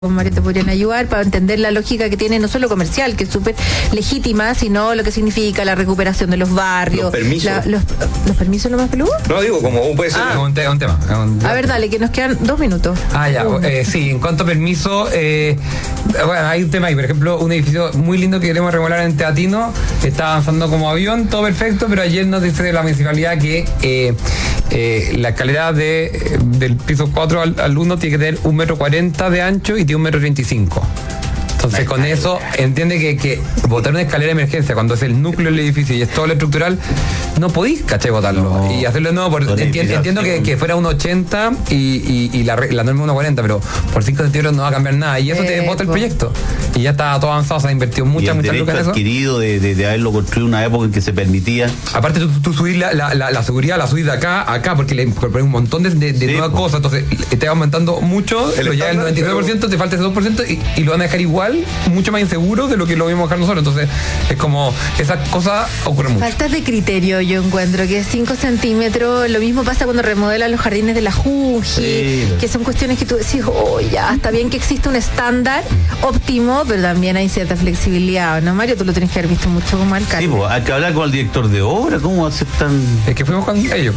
Mario, te podrían ayudar para entender la lógica que tiene, no solo comercial, que es súper legítima, sino lo que significa la recuperación de los barrios. Los permisos. ¿Los permisos lo más peludo? No, digo, como puede ser. Un tema. A ver, dale, que nos quedan 2 minutos. Sí, en cuanto a permiso, bueno, hay un tema ahí. Por ejemplo, un edificio muy lindo que queremos remodelar en Teatino, está avanzando como avión, todo perfecto, pero ayer nos dice de la municipalidad que la escalera del piso 4 al 1 tiene que tener 1,40 m de ancho y tiene 1,35 m. Entonces con eso entiende que botar una escalera de emergencia cuando es el núcleo del edificio y es todo lo estructural, no podís, ¿cachai? Botarlo. No, y hacerlo de nuevo, entiendo que fuera 1,80 y la norma 1,40, pero por 5 centímetros no va a cambiar nada. Y eso te bota el proyecto. Y ya está todo avanzado, se ha invertido mucha lucas en eso. Adquirido de haberlo construido en una época en que se permitía. Aparte tú subís la seguridad, la subís de acá a acá, porque le incorporas un montón de nuevas cosas. Entonces te va aumentando mucho, pero ya el 99% te falta ese 2% y lo van a dejar igual, mucho más inseguro de lo que lo vimos dejar nosotros. Entonces es como, esas cosas ocurren mucho. Faltas de criterio, yo encuentro que 5 centímetros, lo mismo pasa cuando remodelan los jardines de la Junji, que son cuestiones que tú decís, ya, está bien que existe un estándar óptimo, pero también hay cierta flexibilidad, ¿no, Mario? Tú lo tienes que haber visto mucho como alcalde. Sí, hay que hablar con el director de obra, ¿cómo aceptan? Es que fuimos con ellos.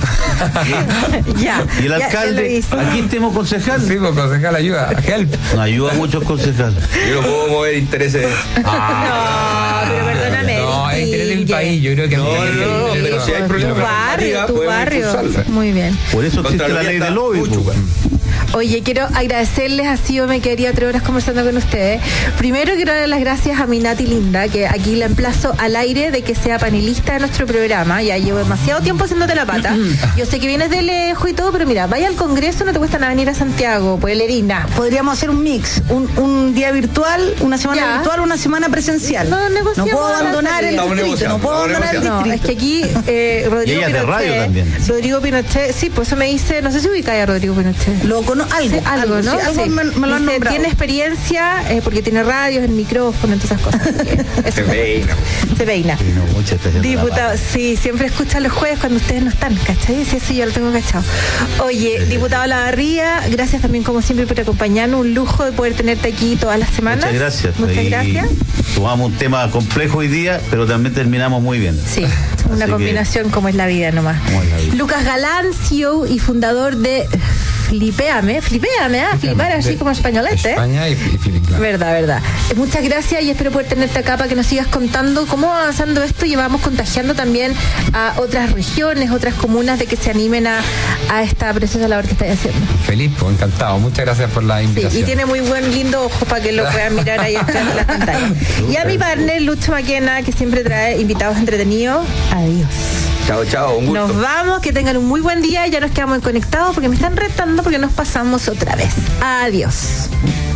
Ya. Y el alcalde, aquí tenemos concejal. Sí, pues concejal ayuda, help. Nos ayuda mucho el concejal. Yo no puedo mover intereses. No, pero perdóname. No, es interés del país, yo creo que no, pero si hay problemas tu barrio. Muy bien. Por eso existe la ley del lobby. Oye, quiero agradecerles, así yo me quedaría 3 horas conversando con ustedes. Primero quiero dar las gracias a mi Nati linda, que aquí la emplazo al aire de que sea panelista de nuestro programa. Ya llevo demasiado tiempo haciéndote la pata. Yo sé que vienes de lejos y todo, pero mira, vaya al Congreso, no te cuesta nada venir a Santiago, Pueblerina. Podríamos hacer un mix, un día virtual, una semana virtual, una semana presencial. No puedo abandonar el distrito, no puedo abandonar el distrito. No, es que aquí Rodrigo Pinochet, de radio también. Rodrigo Pinochet, sí, pues eso me dice, no sé si ubica a Rodrigo Pinochet. Lo conozco. Algo, ¿no? Sí, algo me lo han nombrado. Tiene experiencia porque tiene radios, el micrófono, en todas esas cosas. Se peina. Diputado, sí, siempre escucha los jueves cuando ustedes no están, ¿cachai? Sí, eso yo lo tengo cachado. Oye, diputado Olavarría, gracias también como siempre por acompañarnos. Un lujo de poder tenerte aquí todas las semanas. Muchas gracias. Tomamos un tema complejo hoy día, pero también terminamos muy bien. Sí, una combinación como es la vida nomás. Lucas Galán, CEO y fundador de Flipeame, flipar así como españolete. España y Filipina. Verdad. Muchas gracias y espero poder tenerte acá para que nos sigas contando cómo va avanzando esto y vamos contagiando también a otras regiones, otras comunas de que se animen a esta preciosa labor que estáis haciendo. Feliz, encantado. Muchas gracias por la invitación. Sí, y tiene muy lindo ojo para que lo puedan mirar ahí atrás de la pantalla. Y a mi partner Lucho Maquena, que siempre trae invitados entretenidos. Adiós. Chao, un gusto. Nos vamos, que tengan un muy buen día. Ya nos quedamos conectados porque me están retando porque nos pasamos otra vez. Adiós.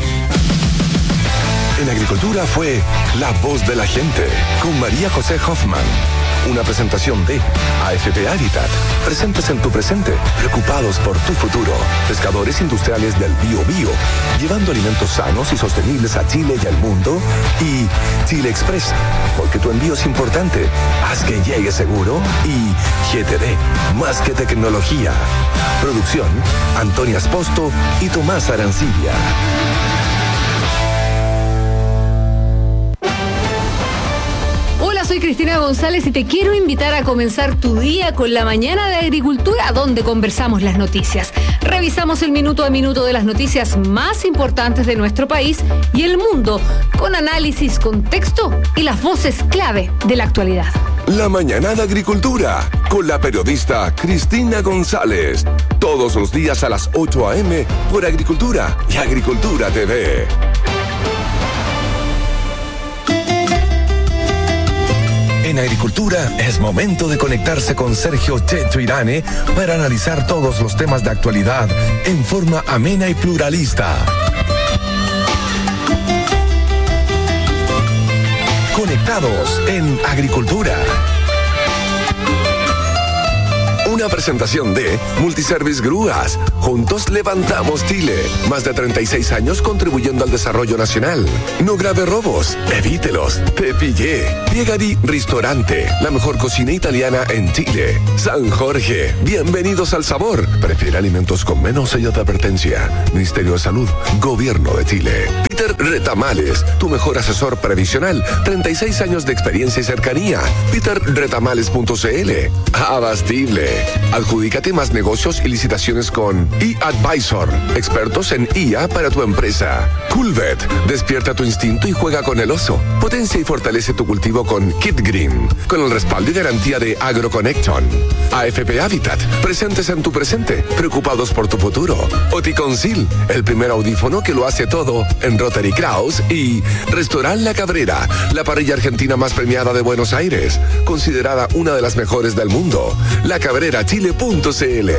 En Agricultura fue La Voz de la Gente con María José Hoffman. Una presentación de AFP Habitat. Presentes en tu presente, preocupados por tu futuro. Pescadores industriales del Biobío, llevando alimentos sanos y sostenibles a Chile y al mundo. Y Chile Express, porque tu envío es importante. Haz que llegue seguro. Y GTD, más que tecnología. Producción, Antonia Esposto y Tomás Arancibia. Soy Cristina González y te quiero invitar a comenzar tu día con la mañana de Agricultura, donde conversamos las noticias. Revisamos el minuto a minuto de las noticias más importantes de nuestro país y el mundo, con análisis, contexto y las voces clave de la actualidad. La mañana de Agricultura, con la periodista Cristina González. Todos los días a las 8 a.m. por Agricultura y Agricultura TV. En Agricultura es momento de conectarse con Sergio Checho Irane para analizar todos los temas de actualidad en forma amena y pluralista. Conectados en Agricultura. Una Una presentación de Multiservice Grúas. Juntos levantamos Chile. Más de 36 años contribuyendo al desarrollo nacional. No grave robos. Evítelos. Te pillé. Piegari Ristorante. La mejor cocina italiana en Chile. San Jorge. Bienvenidos al sabor. Prefiere alimentos con menos sellos de advertencia. Ministerio de Salud. Gobierno de Chile. Peter Retamales. Tu mejor asesor previsional. 36 años de experiencia y cercanía. peterretamales.cl. Abastible. Adjudícate más negocios y licitaciones con eAdvisor. Expertos en IA para tu empresa. Coolvet. Despierta tu instinto y juega con el oso. Potencia y fortalece tu cultivo con Kit Green. Con el respaldo y garantía de AgroConnecton. AFP Habitat. Presentes en tu presente. Preocupados por tu futuro. Oticonsil. El primer audífono que lo hace todo en Rotary Kraus. Y Restaurant La Cabrera. La parrilla argentina más premiada de Buenos Aires. Considerada una de las mejores del mundo. lacabrerachile.cl.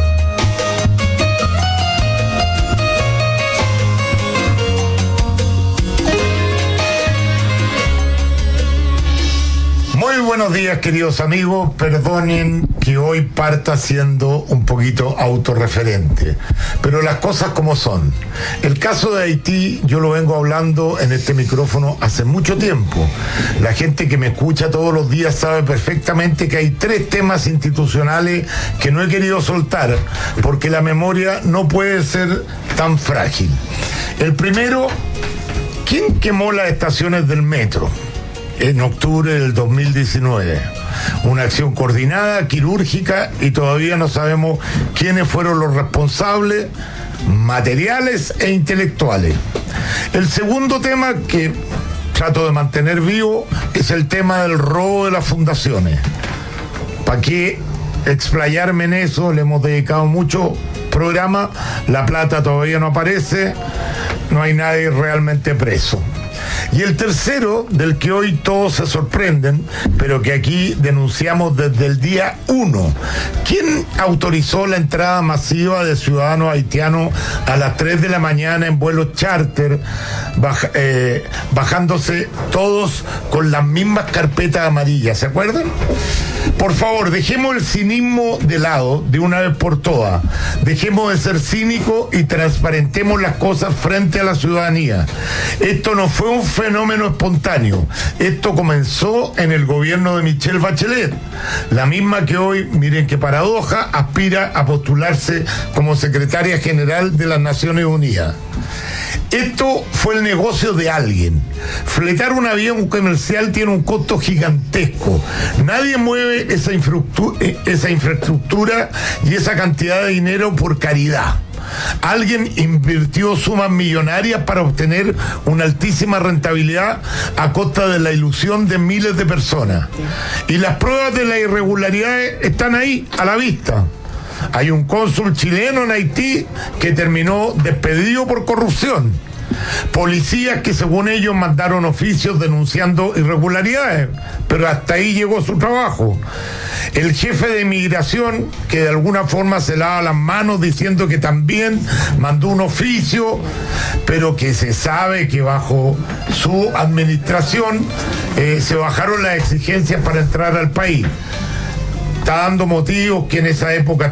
Muy buenos días, queridos amigos. Perdonen que hoy parta siendo un poquito autorreferente, pero las cosas como son. El caso de Haití yo lo vengo hablando en este micrófono hace mucho tiempo. La gente que me escucha todos los días sabe perfectamente que hay 3 temas institucionales que no he querido soltar porque la memoria no puede ser tan frágil. El primero, ¿quién quemó las estaciones del metro en octubre del 2019? Una acción coordinada, quirúrgica, y todavía no sabemos quiénes fueron los responsables materiales e intelectuales. El segundo tema que trato de mantener vivo es el tema del robo de las fundaciones. ¿Para qué explayarme en eso? Le hemos dedicado mucho programa, la plata todavía no aparece, no hay nadie realmente preso. Y el tercero, del que hoy todos se sorprenden, pero que aquí denunciamos desde el día 1. ¿Quién autorizó la entrada masiva de ciudadanos haitianos a las 3 de la mañana en vuelos charter, bajándose todos con las mismas carpetas amarillas? ¿Se acuerdan? Por favor, dejemos el cinismo de lado de una vez por todas. Dejemos de ser cínicos y transparentemos las cosas frente a la ciudadanía. Esto no fue un fenómeno espontáneo. Esto comenzó en el gobierno de Michelle Bachelet, la misma que hoy, miren qué paradoja, aspira a postularse como secretaria general de las Naciones Unidas. Esto fue el negocio de alguien. Fletar un avión comercial tiene un costo gigantesco. Nadie mueve esa infraestructura y esa cantidad de dinero por caridad. Alguien invirtió sumas millonarias para obtener una altísima rentabilidad a costa de la ilusión de miles de personas. Y las pruebas de las irregularidades están ahí, a la vista. Hay un cónsul chileno en Haití que terminó despedido por corrupción. Policías que según ellos mandaron oficios denunciando irregularidades, pero hasta ahí llegó su trabajo. El jefe de migración que de alguna forma se lava las manos diciendo que también mandó un oficio, pero que se sabe que bajo su administración se bajaron las exigencias para entrar al país. Está dando motivos que en esa época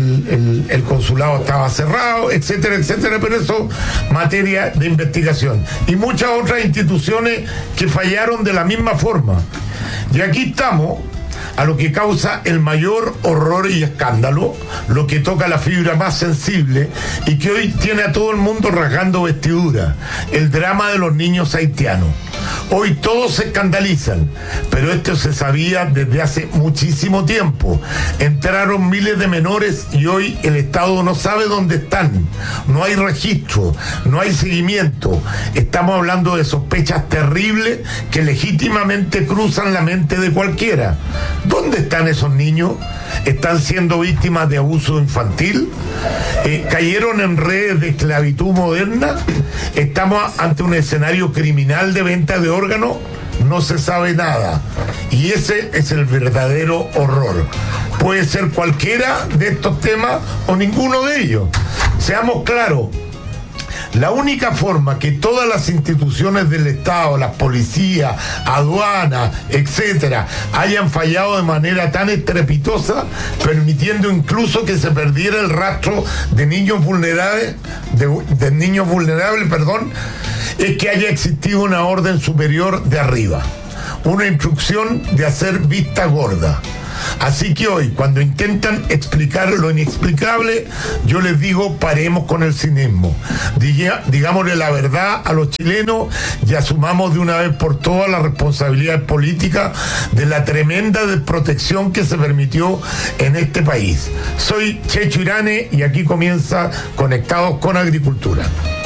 el consulado estaba cerrado, etcétera, etcétera, pero eso materia de investigación. Y muchas otras instituciones que fallaron de la misma forma. Y aquí estamos a lo que causa el mayor horror y escándalo, lo que toca la fibra más sensible y que hoy tiene a todo el mundo rasgando vestidura, el drama de los niños haitianos. Hoy todos se escandalizan, pero esto se sabía desde hace muchísimo tiempo. Entraron miles de menores y hoy el Estado no sabe dónde están. No hay registro, no hay seguimiento. Estamos hablando de sospechas terribles que legítimamente cruzan la mente de cualquiera. ¿Dónde están esos niños? ¿Están siendo víctimas de abuso infantil? ¿Cayeron en redes de esclavitud moderna? ¿Estamos ante un escenario criminal de venta de órganos? No se sabe nada. Y ese es el verdadero horror. Puede ser cualquiera de estos temas o ninguno de ellos. Seamos claros. La única forma que todas las instituciones del Estado, las policías, aduanas, etcétera, hayan fallado de manera tan estrepitosa, permitiendo incluso que se perdiera el rastro de niños vulnerables, es que haya existido una orden superior de arriba, una instrucción de hacer vista gorda. Así que hoy, cuando intentan explicar lo inexplicable, yo les digo, paremos con el cinismo. Digámosle la verdad a los chilenos y asumamos de una vez por todas las responsabilidades políticas de la tremenda desprotección que se permitió en este país. Soy Checho Irane y aquí comienza Conectados con Agricultura.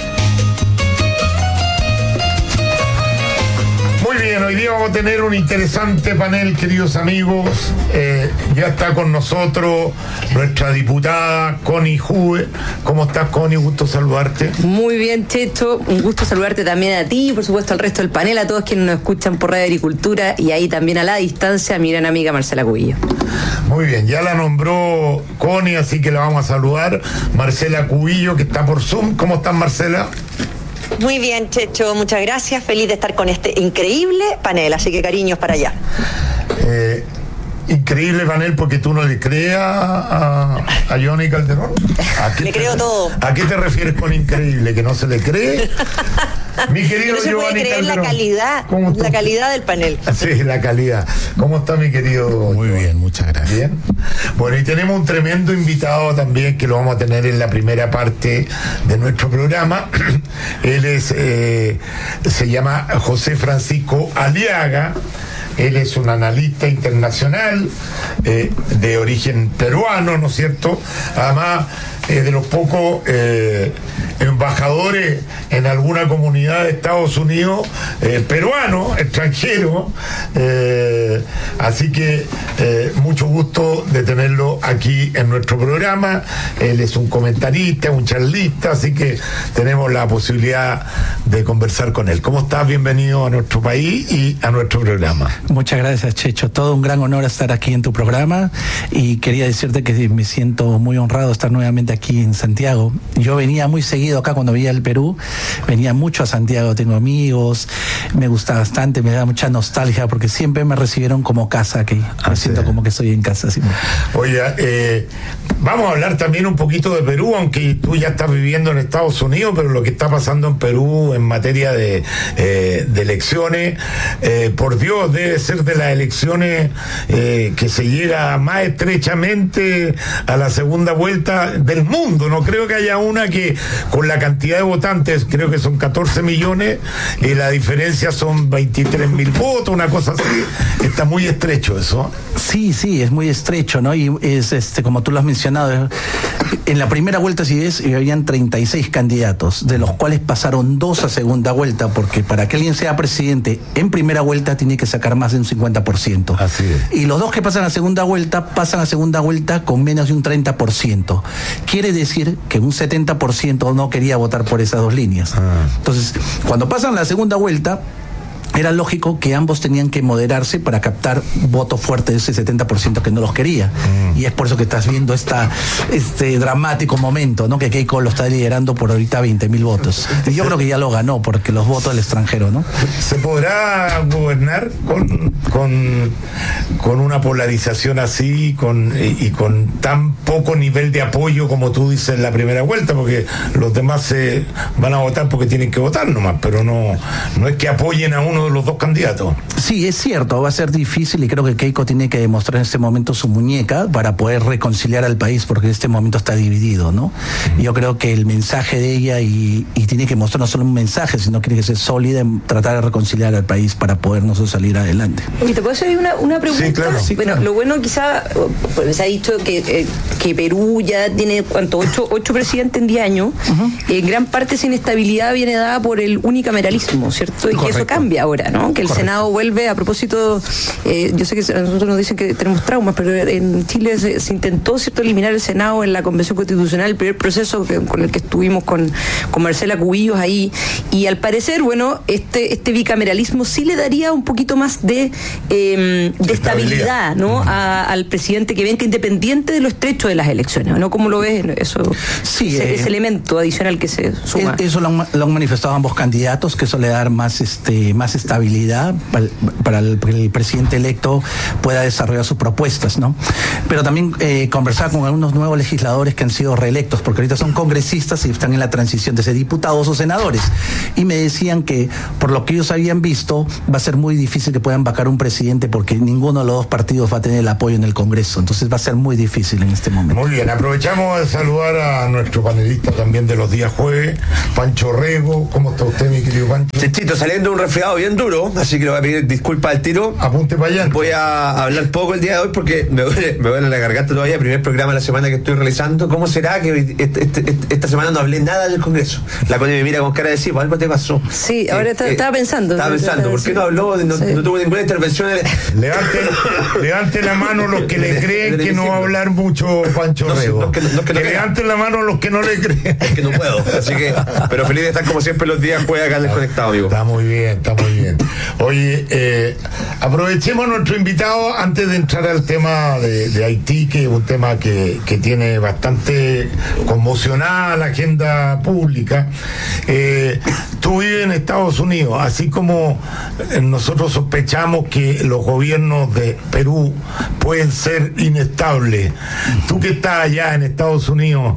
Muy bien, hoy día vamos a tener un interesante panel, queridos amigos. Ya está con nosotros nuestra diputada Connie Jue. ¿Cómo estás, Connie? Gusto saludarte. Muy bien, Checho. Un gusto saludarte también a ti y por supuesto al resto del panel, a todos quienes nos escuchan por Radio Agricultura y ahí también a la distancia a mi gran amiga Marcela Cubillo. Muy bien, ya la nombró Connie, así que la vamos a saludar. Marcela Cubillo, que está por Zoom. ¿Cómo estás, Marcela? Muy bien, Checho, muchas gracias. Feliz de estar con este increíble panel, así que cariños para allá. Increíble panel porque tú no le crees a Johnny Calderón. Le creo todo. ¿A qué te refieres con increíble? ¿Que no se le cree? Mi querido no se puede Giovanni creer Calderón. la calidad del panel. Sí, la calidad. ¿Cómo está, mi querido? Muy bien, muchas gracias. Bien. Bueno, y tenemos un tremendo invitado también que lo vamos a tener en la primera parte de nuestro programa. Él es, se llama José Francisco Aliaga. Él es un analista internacional de origen peruano, ¿no es cierto? Además, de los pocos embajadores en alguna comunidad de Estados Unidos peruanos, extranjeros. Así que mucho gusto de tenerlo aquí en nuestro programa. Él es un comentarista, un charlista, así que tenemos la posibilidad de conversar con él. ¿Cómo estás? Bienvenido a nuestro país y a nuestro programa. Muchas gracias, Checho. Todo un gran honor estar aquí en tu programa y quería decirte que me siento muy honrado de estar nuevamente aquí en Santiago. Yo venía muy seguido acá cuando vivía el Perú, venía mucho a Santiago, tengo amigos, me gusta bastante, me da mucha nostalgia porque siempre me recibieron como casa aquí. Me siento como que estoy en casa. Sí. Oye, vamos a hablar también un poquito de Perú, aunque tú ya estás viviendo en Estados Unidos, pero lo que está pasando en Perú en materia de elecciones, por Dios, debe ser de las elecciones que se llega más estrechamente a la segunda vuelta del mundo. No creo que haya una que con la cantidad de votantes, creo que son 14 millones, y la diferencia son 23.000 votos, una cosa así. Está muy estrecho eso. Sí, es muy estrecho, ¿no? Y es como tú lo has mencionado, en la primera vuelta, si ves, habían 36 candidatos, de los cuales pasaron 2 a segunda vuelta, porque para que alguien sea presidente en primera vuelta tiene que sacar más de un 50%. Así es. Y los 2 que pasan a segunda vuelta con menos de un 30%. Quiere decir que un 70% no quería votar por esas 2 líneas. Entonces, cuando pasan la segunda vuelta, era lógico que ambos tenían que moderarse para captar votos fuertes de ese 70% que no los quería. Y es por eso que estás viendo este dramático momento, ¿no? Que Keiko lo está liderando por ahorita 20.000 votos. Y yo creo que ya lo ganó, porque los votos del extranjero, ¿no? ¿Se podrá gobernar con una polarización así y con tan poco nivel de apoyo como tú dices en la primera vuelta? Porque los demás se van a votar porque tienen que votar nomás, pero no es que apoyen a uno de los 2 candidatos. Sí, es cierto, va a ser difícil y creo que Keiko tiene que demostrar en este momento su muñeca para poder reconciliar al país, porque en este momento está dividido, ¿no? Yo creo que el mensaje de ella y tiene que mostrar no solo un mensaje, sino que tiene que ser sólida en tratar de reconciliar al país para poder nosotros salir adelante. ¿Y te puedo hacer una pregunta? Sí, claro. Bueno, lo bueno quizá, pues se ha dicho que Perú ya tiene, ¿cuánto? 8 presidentes en 10 años. En gran parte esa inestabilidad viene dada por el unicameralismo, ¿cierto? Y que eso cambia ahora, ¿no? Que el Senado vuelve, a propósito, yo sé que a nosotros nos dicen que tenemos traumas, pero en Chile que se intentó, ¿cierto?, eliminar el Senado en la Convención Constitucional, el primer proceso con el que estuvimos con Marcela Cubillos ahí, y al parecer, bueno, este bicameralismo sí le daría un poquito más de estabilidad, ¿no?, al presidente, que venga independiente de lo estrecho de las elecciones, ¿no? ¿Cómo lo ves eso? Sí, ese elemento adicional que se suma. Eso lo han manifestado ambos candidatos, que eso le da más estabilidad para el presidente electo pueda desarrollar sus propuestas, ¿no? Pero también conversar con algunos nuevos legisladores que han sido reelectos, porque ahorita son congresistas y están en la transición de ser diputados o senadores, y me decían que por lo que ellos habían visto va a ser muy difícil que puedan vacar un presidente, porque ninguno de los dos partidos va a tener el apoyo en el Congreso, entonces va a ser muy difícil en este momento. Muy bien, aprovechamos de saludar a nuestro panelista también de los días jueves, Pancho Rego. ¿Cómo está usted, mi querido Pancho? Chechito, saliendo de un resfriado bien duro, así que le voy a pedir disculpas al tiro. Apunte para allá. Voy a hablar poco el día de hoy porque me duele la garganta todavía. Primer programa de la semana que estoy realizando. ¿Cómo será que esta semana no hablé nada del Congreso? La Connie me mira con cara de sí, pues algo te pasó. Sí, ahora estaba pensando. ¿Por qué no habló? No tuvo ninguna intervención. Levante la mano los que le creen que no va a hablar mucho Pancho Rego. Que levanten la mano los que no le creen. Es que no puedo. Así que, pero feliz de estar como siempre los días jueves acá desconectado, amigo. Está muy bien. Oye, aprovechemos a nuestro invitado antes de entrar al tema de Haití, que es un tema que tiene bastante conmocionada la agenda pública. Tú vives en Estados Unidos, así como nosotros sospechamos que los gobiernos de Perú pueden ser inestables. Tú que estás allá en Estados Unidos,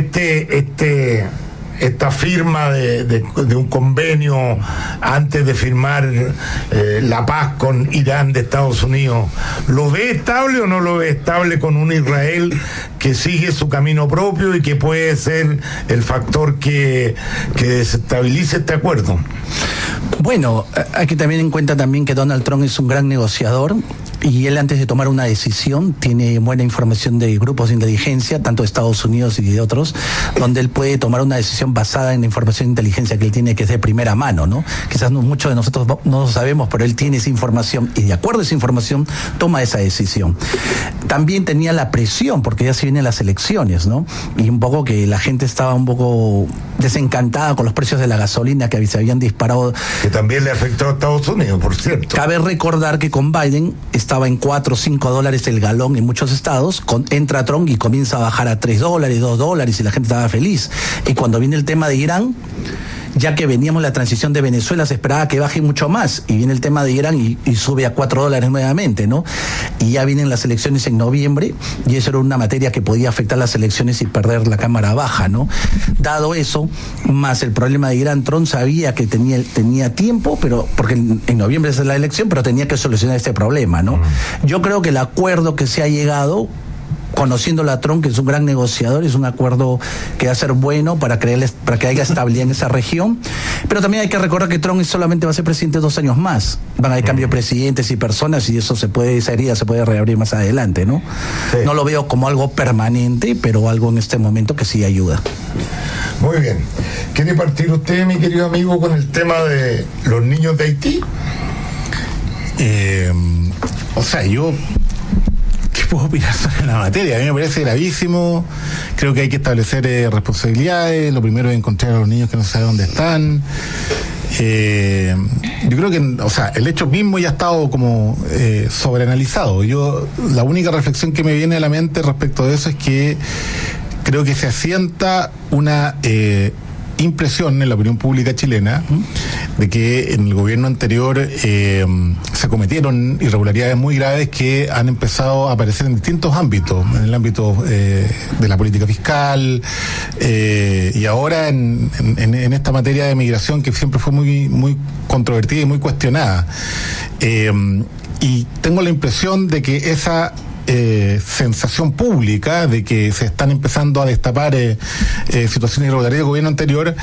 esta firma de un convenio antes de firmar la paz con Irán de Estados Unidos, ¿lo ve estable o no lo ve estable con un Israel que sigue su camino propio y que puede ser el factor que desestabilice este acuerdo? Bueno, hay que tener en cuenta también que Donald Trump es un gran negociador, y él, antes de tomar una decisión, tiene buena información de grupos de inteligencia, tanto de Estados Unidos y de otros, donde él puede tomar una decisión basada en la información de inteligencia que él tiene, que es de primera mano, ¿no? Quizás muchos de nosotros no lo sabemos, pero él tiene esa información y de acuerdo a esa información toma esa decisión. También tenía la presión, porque ya se vienen las elecciones, ¿no? Y un poco que la gente estaba un poco desencantada con los precios de la gasolina que se habían disparado. Que también le afectó a Estados Unidos, por cierto. Cabe recordar que con Biden estaba en $4 o $5 el galón en muchos estados, entra Trump y comienza a bajar a $3, $2, y la gente estaba feliz. Y cuando viene el tema de Irán, ya que veníamos la transición de Venezuela, se esperaba que baje mucho más, y viene el tema de Irán y sube a $4 nuevamente, ¿no? Y ya vienen las elecciones en noviembre, y eso era una materia que podía afectar las elecciones y perder la Cámara Baja, ¿no? Dado eso, más el problema de Irán, Trump sabía que tenía tiempo, pero porque en noviembre es la elección, pero tenía que solucionar este problema, ¿no? Yo creo que el acuerdo que se ha llegado, conociéndolo a Trump, que es un gran negociador, es un acuerdo que va a ser bueno para que haya estabilidad en esa región. Pero también hay que recordar que Trump solamente va a ser presidente 2 años más. Van a haber cambio de presidentes y personas, y eso esa herida se puede reabrir más adelante, ¿no? Sí. No lo veo como algo permanente, pero algo en este momento que sí ayuda. Muy bien. ¿Quiere partir usted, mi querido amigo, con el tema de los niños de Haití? Yo puedo opinar sobre la materia. A mí me parece gravísimo. Creo que hay que establecer responsabilidades. Lo primero es encontrar a los niños que no saben dónde están. Yo creo que, el hecho mismo ya ha estado como sobreanalizado. La única reflexión que me viene a la mente respecto de eso es que creo que se asienta una impresión en la opinión pública chilena de que en el gobierno anterior se cometieron irregularidades muy graves que han empezado a aparecer en distintos ámbitos, en el ámbito de la política fiscal, y ahora en esta materia de migración que siempre fue muy controvertida y muy cuestionada. Y tengo la impresión de que esa sensación pública de que se están empezando a destapar situaciones irregulares del gobierno anterior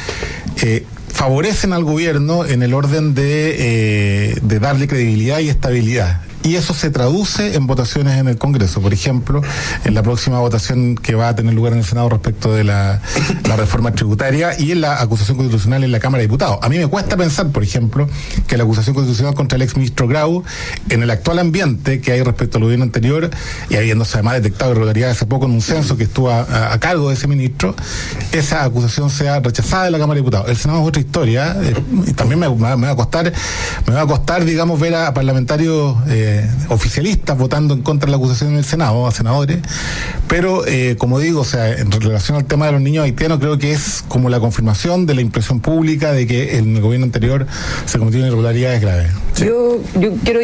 favorecen al gobierno en el orden de darle credibilidad y estabilidad. y eso se traduce en votaciones en el Congreso. Por ejemplo, en la próxima votación que va a tener lugar en el Senado respecto de la reforma tributaria y en la acusación constitucional en la Cámara de Diputados. A mí me cuesta pensar, por ejemplo, que la acusación constitucional contra el exministro Grau, en el actual ambiente que hay respecto al gobierno anterior, y habiéndose además detectado irregularidades hace poco en un censo que estuvo a cargo de ese ministro, esa acusación sea rechazada de la Cámara de Diputados. El Senado es otra historia, y también me va a costar, digamos, ver a parlamentarios oficialistas votando en contra de la acusación en el Senado, a senadores, pero como digo, o sea, en relación al tema de los niños haitianos, creo que es como la confirmación de la impresión pública de que en el gobierno anterior se cometieron irregularidades graves. Sí. Yo quiero...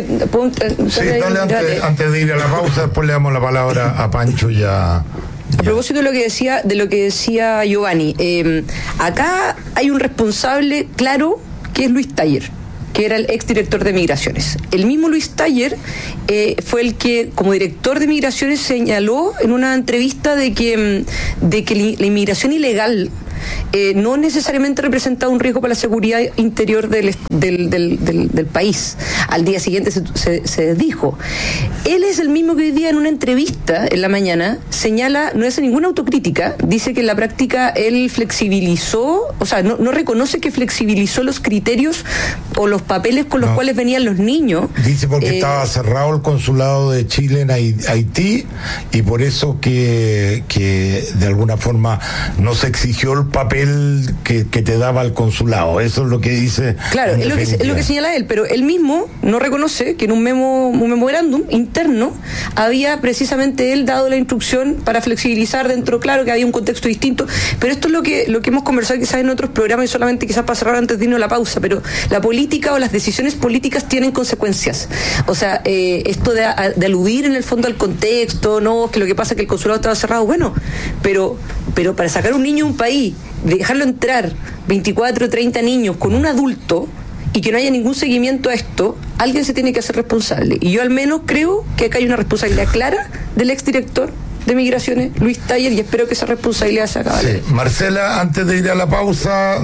Antes de ir a la pausa, después le damos la palabra a Pancho y a propósito de lo que decía Giovanni, acá hay un responsable claro que es Luis Taller, que era el exdirector de Migraciones. El mismo Luis Taller fue el que, como director de Migraciones, señaló en una entrevista de que la inmigración ilegal no necesariamente representa un riesgo para la seguridad interior del país. Al día siguiente se dijo. Él es el mismo que hoy día en una entrevista en la mañana señala, no hace ninguna autocrítica, dice que en la práctica él flexibilizó, o sea, no reconoce que flexibilizó los criterios o los papeles con los cuales venían los niños. Dice porque estaba cerrado el consulado de Chile en Haití y por eso que de alguna forma no se exigió el papel que te daba el consulado. Eso es lo que dice. Claro, es lo que señala él, pero él mismo no reconoce que en un memorándum interno había precisamente él dado la instrucción para flexibilizar dentro, claro que había un contexto distinto, pero esto es lo que hemos conversado quizás en otros programas y solamente quizás para cerrar antes de irnos a la pausa, pero la política o las decisiones políticas tienen consecuencias. O sea, esto de aludir en el fondo al contexto, no, que lo que pasa es que el consulado estaba cerrado, bueno, pero para sacar un niño de un país, dejarlo entrar 24 o 30 niños con un adulto y que no haya ningún seguimiento a esto, alguien se tiene que hacer responsable. Y yo al menos creo que acá hay una responsabilidad clara del exdirector de Migraciones, Luis Taller, y espero que esa responsabilidad se acabe. Sí. Marcela, antes de ir a la pausa,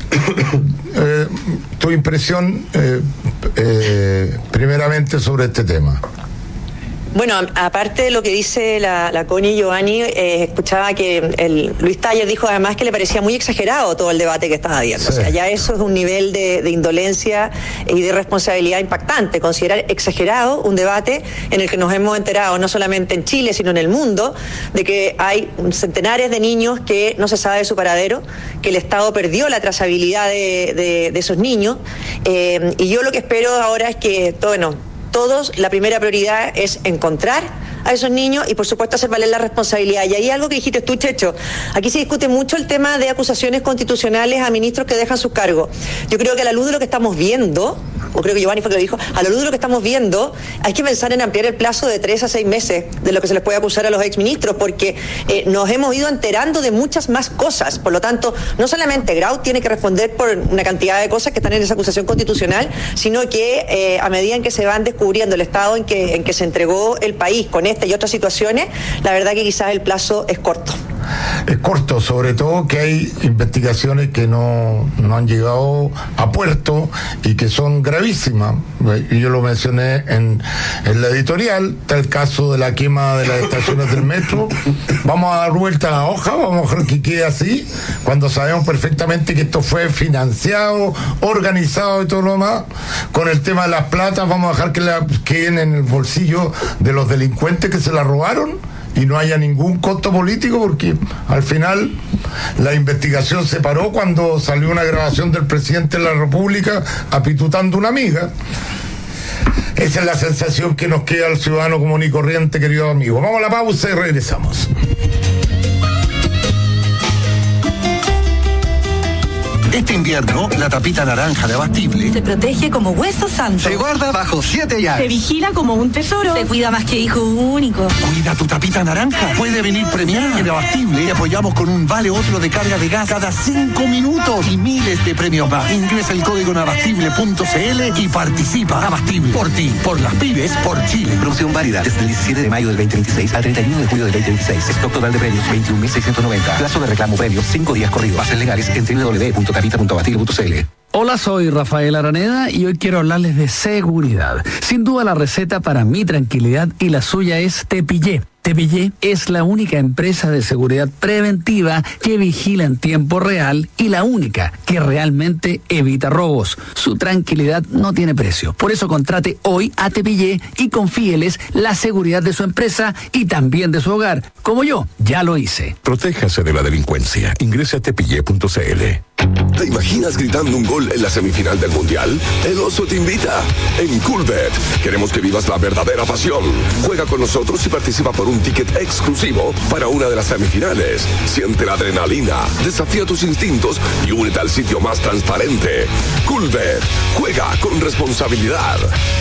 tu impresión primeramente sobre este tema. Bueno, aparte de lo que dice la Connie y Giovanni, escuchaba que el Luis Taller dijo además que le parecía muy exagerado todo el debate que estaba habiendo. Sí. O sea, ya eso es un nivel de indolencia y de responsabilidad impactante, considerar exagerado un debate en el que nos hemos enterado, no solamente en Chile, sino en el mundo, de que hay centenares de niños que no se sabe de su paradero, que el Estado perdió la trazabilidad de esos niños, y yo lo que espero ahora es que, todos, la primera prioridad es encontrar a esos niños y por supuesto hacer valer la responsabilidad. Y ahí algo que dijiste tú, Checho, aquí se discute mucho el tema de acusaciones constitucionales a ministros que dejan sus cargos. Yo creo que a la luz de lo que estamos viendo, o creo que Giovanni fue que lo dijo, a la luz de lo que estamos viendo, hay que pensar en ampliar el plazo de 3 a 6 meses de lo que se les puede acusar a los exministros, porque nos hemos ido enterando de muchas más cosas. Por lo tanto, no solamente Grau tiene que responder por una cantidad de cosas que están en esa acusación constitucional, sino que a medida en que se van descubriendo el estado en que se entregó el país con esta y otras situaciones, la verdad que quizás el plazo es corto. Es corto, sobre todo que hay investigaciones que no han llegado a puerto y que son gravísimas. Y yo lo mencioné en la editorial. Está el caso de la quema de las estaciones del metro. Vamos a dar vuelta a la hoja, vamos a dejar que quede así, cuando sabemos perfectamente que esto fue financiado, organizado y todo lo demás. Con el tema de las platas, vamos a dejar que queden en el bolsillo de los delincuentes que se la robaron y no haya ningún costo político, porque al final la investigación se paró cuando salió una grabación del presidente de la República apitutando a una amiga. Esa es la sensación que nos queda al ciudadano común y corriente, querido amigo. Vamos a la pausa y regresamos. Este invierno, la tapita naranja de Abastible se protege como hueso santo. Se guarda bajo 7 llaves. Se vigila como un tesoro. Se cuida más que hijo único. Cuida tu tapita naranja. Puede venir premiada. En Abastible te apoyamos con un vale otro de carga de gas cada 5 minutos y miles de premios más. Ingresa el código en abastible.cl y participa. Abastible. Por ti, por las pibes, por Chile. Promoción válida desde el 17 de mayo del 2026 al 31 de julio del 2026. Stock total de premios 21.690. Plazo de reclamo premios 5 días corridos. Bases legales en www.capita.abastible.cl. Hola, soy Rafael Araneda y hoy quiero hablarles de seguridad. Sin duda la receta para mi tranquilidad y la suya es Tepillé. Tepillé es la única empresa de seguridad preventiva que vigila en tiempo real y la única que realmente evita robos. Su tranquilidad no tiene precio. Por eso contrate hoy a Tepillé y confíeles la seguridad de su empresa y también de su hogar. Como yo, ya lo hice. Protéjase de la delincuencia. Ingrese a tepillé.cl. ¿Te imaginas gritando un gol en la semifinal del Mundial? El Oso te invita. En Coolbet queremos que vivas la verdadera pasión. Juega con nosotros y participa por un ticket exclusivo para una de las semifinales. Siente la adrenalina, desafía tus instintos y únete al sitio más transparente. Coolbet. Juega con responsabilidad.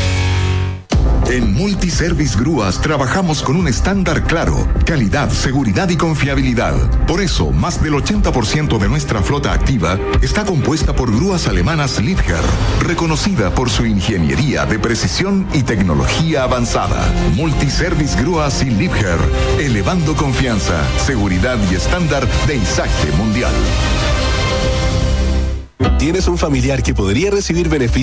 En Multiservice Grúas trabajamos con un estándar claro: calidad, seguridad y confiabilidad. Por eso, más del 80% de nuestra flota activa está compuesta por grúas alemanas Liebherr, reconocida por su ingeniería de precisión y tecnología avanzada. Multiservice Grúas y Liebherr, elevando confianza, seguridad y estándar de izaje mundial. ¿Tienes un familiar que podría recibir beneficios